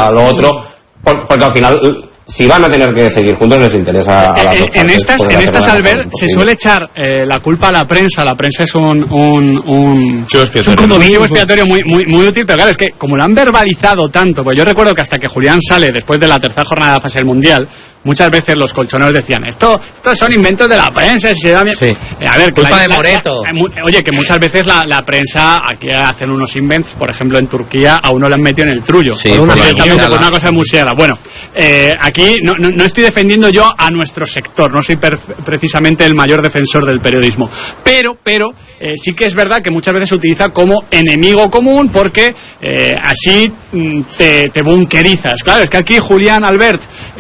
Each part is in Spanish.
a lo otro, porque al final, si van a tener que seguir juntos, les interesa a las dos en estas, Albert, se suele echar la culpa a la prensa. La prensa es un chivo expiatorio muy útil, pero claro, es que como lo han verbalizado tanto, pues yo recuerdo que hasta que Julián sale después de la tercera jornada de fase del Mundial, muchas veces los colchoneros decían, estos son inventos de la prensa, si se da bien. Sí. A ver, culpa de Moreto. Oye, que muchas veces la prensa aquí hacen unos invents, por ejemplo en Turquía a uno le han metido en el trullo. Sí, por una cosa musiala. Bueno, aquí no estoy defendiendo yo a nuestro sector, no soy precisamente el mayor defensor del periodismo, pero sí que es verdad que muchas veces se utiliza como enemigo común porque así te bunkerizas. Claro, es que aquí Julián, Albert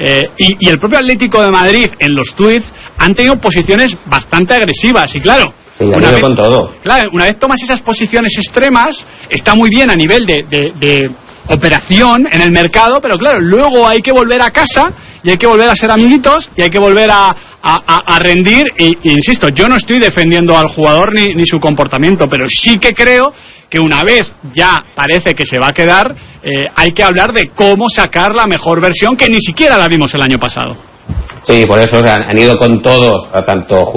y el propio Atlético de Madrid en los tuits han tenido posiciones bastante agresivas y claro, con todo. Claro, una vez tomas esas posiciones extremas está muy bien a nivel de operación en el mercado, pero claro, luego hay que volver a casa y hay que volver a ser amiguitos y hay que volver a rendir y insisto, yo no estoy defendiendo al jugador ni su comportamiento, pero sí que creo que una vez ya parece que se va a quedar, hay que hablar de cómo sacar la mejor versión, que ni siquiera la vimos el año pasado. Sí, por eso, o sea, han ido con todos, tanto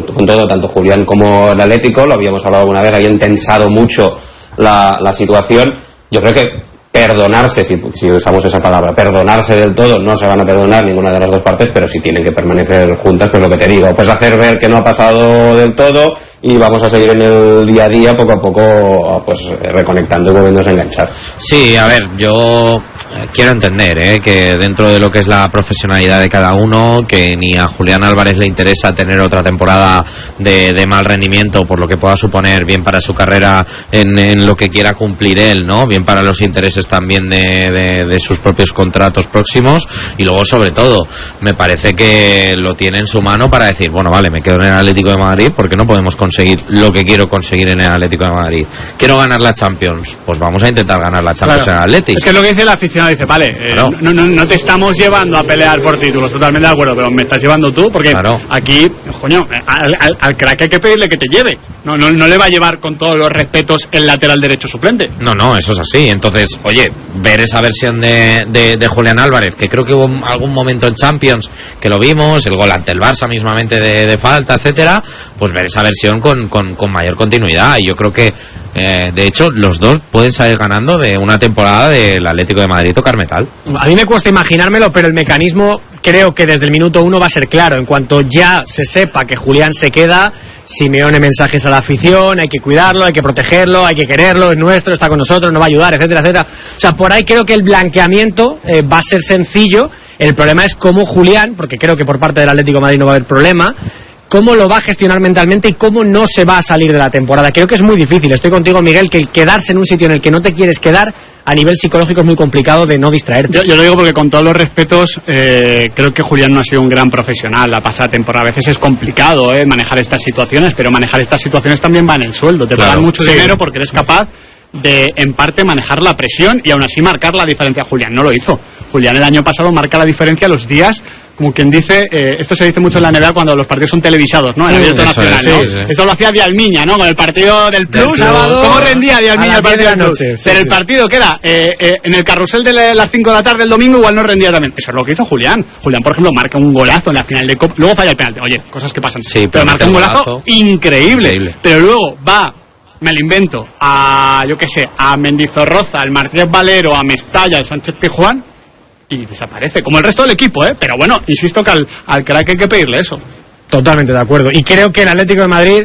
Julián como el Atlético, lo habíamos hablado alguna vez, habían tensado mucho la situación. Yo creo que perdonarse, si usamos esa palabra, perdonarse del todo, no se van a perdonar ninguna de las dos partes, pero si tienen que permanecer juntas, pues lo que te digo, pues hacer ver que no ha pasado del todo y vamos a seguir en el día a día, poco a poco, pues reconectando y volviéndose a enganchar. Sí, a ver, yo quiero entender que dentro de lo que es la profesionalidad de cada uno, que ni a Julián Álvarez le interesa tener otra temporada de mal rendimiento por lo que pueda suponer bien para su carrera en lo que quiera cumplir él, ¿no? Bien para los intereses también de sus propios contratos próximos y luego sobre todo me parece que lo tiene en su mano para decir, bueno, vale, me quedo en el Atlético de Madrid porque no podemos conseguir lo que quiero conseguir en el Atlético de Madrid. Quiero ganar la Champions, pues vamos a intentar ganar la Champions, claro, en el Atlético. Es que es lo que dice la afición, dice, vale, claro, no te estamos llevando a pelear por títulos, totalmente de acuerdo, pero me estás llevando tú, porque claro, aquí, coño, al crack hay que pedirle que te lleve, no le va a llevar con todos los respetos el lateral derecho suplente. No, eso es así. Entonces, oye, ver esa versión de Julián Álvarez, que creo que hubo algún momento en Champions que lo vimos, el gol ante el Barça mismamente de falta, etcétera, pues ver esa versión con mayor continuidad. Y yo creo que de hecho los dos pueden salir ganando de una temporada del Atlético de Madrid tocar metal. A mí me cuesta imaginármelo, pero el mecanismo creo que desde el minuto 1 va a ser claro. En cuanto ya se sepa que Julián se queda, Simeone mensajes a la afición, hay que cuidarlo, hay que protegerlo, hay que quererlo, es nuestro, está con nosotros, nos va a ayudar, etcétera, etcétera. O sea, por ahí creo que el blanqueamiento va a ser sencillo. El problema es cómo Julián, porque creo que por parte del Atlético de Madrid no va a haber problema, cómo lo va a gestionar mentalmente y cómo no se va a salir de la temporada. Creo que es muy difícil, estoy contigo, Miguel, que el quedarse en un sitio en el que no te quieres quedar a nivel psicológico es muy complicado de no distraerte. Yo lo digo porque con todos los respetos creo que Julián no ha sido un gran profesional la pasada temporada. A veces es complicado manejar estas situaciones, pero manejar estas situaciones también va en el sueldo. Te pagan mucho dinero porque eres capaz de, en parte, manejar la presión y aún así marcar la diferencia. Julián no lo hizo. Julián el año pasado marca la diferencia los días, como quien dice, esto se dice mucho en la NBA cuando los partidos son televisados, ¿no? En el abierto nacional, ¿no? Sí. Esto lo hacía Dialmiña, ¿no? Con el partido del Plus. ¿Cómo rendía Dialmiña el partido del Plus? Pero el partido que era en el carrusel de las 5 de la tarde el domingo igual no rendía también. Eso es lo que hizo Julián. Julián, por ejemplo, marca un golazo en la final de Copa, luego falla el penalti. Oye, cosas que pasan. Sí, pero marca un golazo increíble. Pero luego va, me lo invento, a, yo qué sé, a Mendizorroza, al Martínez Valero, a Mestalla, al Sánchez Pizjuán, y desaparece, como el resto del equipo, pero bueno, insisto que al crack hay que pedirle eso. Totalmente de acuerdo, y creo que el Atlético de Madrid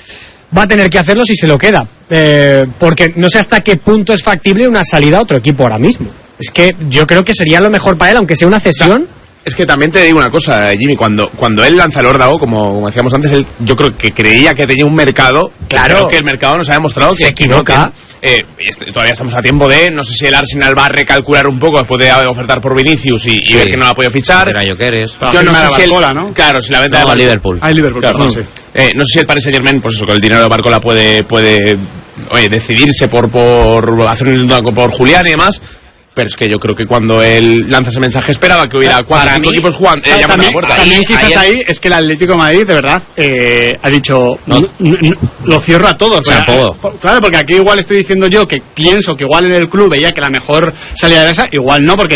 va a tener que hacerlo si se lo queda, porque no sé hasta qué punto es factible una salida a otro equipo ahora mismo. Es que yo creo que sería lo mejor para él, aunque sea una cesión. Es que también te digo una cosa, Jimmy, cuando él lanza el órdago, como decíamos antes, él, yo creo que creía que tenía un mercado. Claro, creo que el mercado nos ha demostrado que se equivoca. Todavía estamos a tiempo de, no sé si el Arsenal va a recalcular un poco después de ofertar por Vinicius y ver que no la ha podido fichar. Pero yo quieres. Yo no sé si el, ¿no? Claro, si la venta de Liverpool. Liverpool, claro, no sé. No sé si el Paris Saint-Germain, pues eso, con el dinero de Barcola puede decidirse por hacer un banco por Julián y demás. Pero es que yo creo que cuando él lanza ese mensaje esperaba que hubiera 4 o 5 equipos jugando, llamando a la puerta. También quizás ahí es que el Atlético de Madrid, de verdad, ha dicho, lo cierro a todos. Claro, porque aquí igual estoy diciendo yo que pienso que igual en el club veía que la mejor salida era esa, igual no, porque